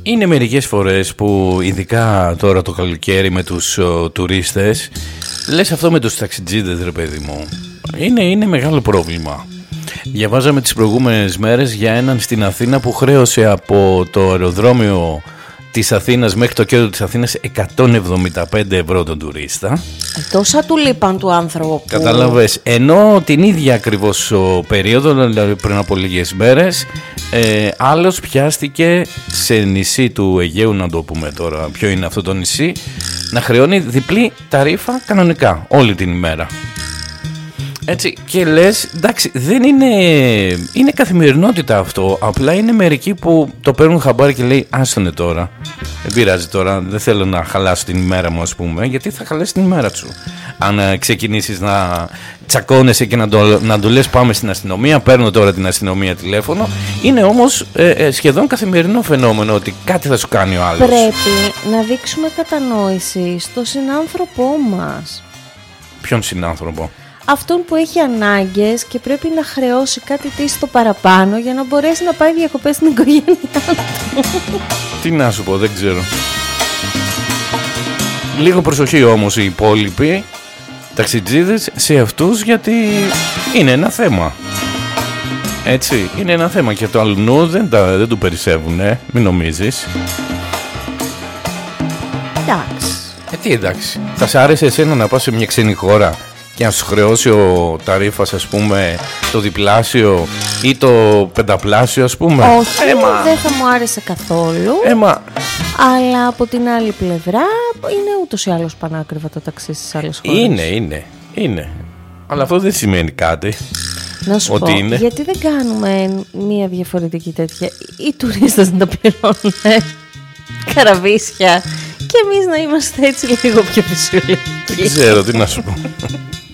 Είναι μερικές φορές που, ειδικά τώρα το καλοκαίρι με τους τουρίστες, λες αυτό με τους ταξιτζίδες, ρε παιδί μου, είναι μεγάλο πρόβλημα. Διαβάζαμε τις προηγούμενες μέρες για έναν στην Αθήνα που χρέωσε από το αεροδρόμιο της Αθήνας μέχρι το κέντρο της Αθήνας 175 ευρώ τον τουρίστα. Τόσα του λείπαν του άνθρωπου. Κατάλαβες. Ενώ την ίδια ακριβώς περίοδο, δηλαδή πριν από λίγες μέρες, άλλος πιάστηκε σε νησί του Αιγαίου, να το πούμε τώρα ποιο είναι αυτό το νησί, να χρεώνει διπλή ταρίφα κανονικά όλη την ημέρα. Έτσι, και λες, εντάξει, δεν είναι καθημερινότητα αυτό. Απλά είναι μερικοί που το παίρνουν χαμπάρι και λέει, άστονε τώρα, δεν πειράζει τώρα, δεν θέλω να χαλάσω την ημέρα μου, ας πούμε. Γιατί θα χαλάσει την ημέρα σου αν ξεκινήσεις να τσακώνεσαι και να του λες πάμε στην αστυνομία. Παίρνω τώρα την αστυνομία τηλέφωνο. Είναι όμως σχεδόν καθημερινό φαινόμενο ότι κάτι θα σου κάνει ο άλλος. Πρέπει να δείξουμε κατανόηση στο συνάνθρωπό μας. Ποιον συνάνθρωπο? Αυτόν που έχει ανάγκες και πρέπει να χρεώσει κάτι στο παραπάνω για να μπορέσει να πάει διακοπές στην οικογένειά του. Τι να σου πω, δεν ξέρω. Λίγο προσοχή όμως οι υπόλοιποι ταξιτζίδες σε αυτούς, γιατί είναι ένα θέμα. Έτσι, είναι ένα θέμα και το αλλού δεν του περισσεύουν, μην νομίζεις. Εντάξει. Τι εντάξει, θα σ' άρεσε εσένα να πας σε μια ξένη χώρα και να σου χρεώσει ο ταρίφας, ας πούμε, το διπλάσιο ή το πενταπλάσιο, ας πούμε? Όχι, δεν θα μου άρεσε καθόλου. Αλλά από την άλλη πλευρά είναι ούτως ή άλλως πανάκριβα τα ταξί στις άλλες χώρες. Είναι. Αλλά αυτό δεν σημαίνει κάτι. Να σου ότι πω, είναι. γιατί δεν κάνουμε μια διαφορετική τέτοια? Οι τουρίστες να τα πληρώνουν καραβίσια και εμείς να είμαστε έτσι λίγο πιο φυσιολογικοί. Δεν ξέρω τι να σου πω.